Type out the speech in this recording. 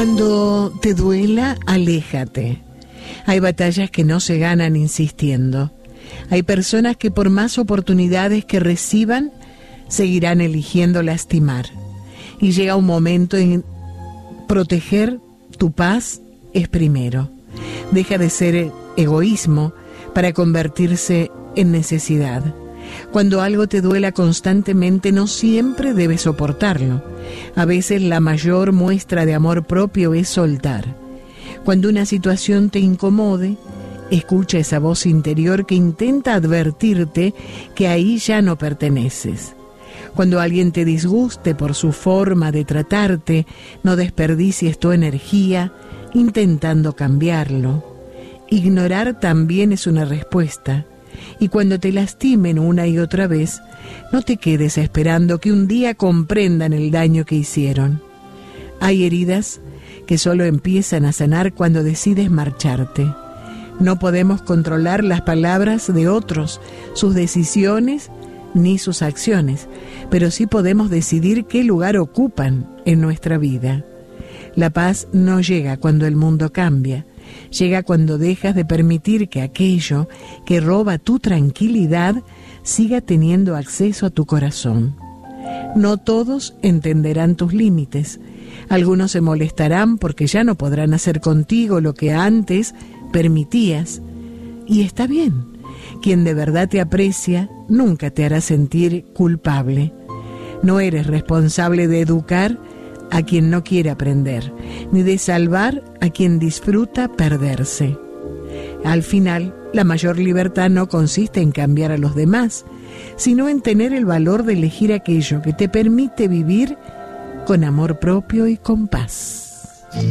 Cuando te duela, aléjate. Hay batallas que no se ganan insistiendo. Hay personas que por más oportunidades que reciban, seguirán eligiendo lastimar. Y llega un momento en proteger tu paz es primero. Deja de ser egoísmo para convertirse en necesidad. Cuando algo te duela constantemente, no siempre debes soportarlo. A veces la mayor muestra de amor propio es soltar. Cuando una situación te incomode, escucha esa voz interior que intenta advertirte que ahí ya no perteneces. Cuando alguien te disguste por su forma de tratarte, no desperdicies tu energía intentando cambiarlo. Ignorar también es una respuesta. Y cuando te lastimen una y otra vez, no te quedes esperando que un día comprendan el daño que hicieron. Hay heridas que solo empiezan a sanar cuando decides marcharte. No podemos controlar las palabras de otros, sus decisiones ni sus acciones, pero sí podemos decidir qué lugar ocupan en nuestra vida. La paz no llega cuando el mundo cambia. Llega cuando dejas de permitir que aquello que roba tu tranquilidad siga teniendo acceso a tu corazón. No todos entenderán tus límites. Algunos se molestarán porque ya no podrán hacer contigo lo que antes permitías. Y está bien. Quien de verdad te aprecia nunca te hará sentir culpable. No eres responsable de educar a quien no quiere aprender, ni de salvar a quien disfruta perderse. Al final, la mayor libertad no consiste en cambiar a los demás, sino en tener el valor de elegir aquello que te permite vivir con amor propio y con paz.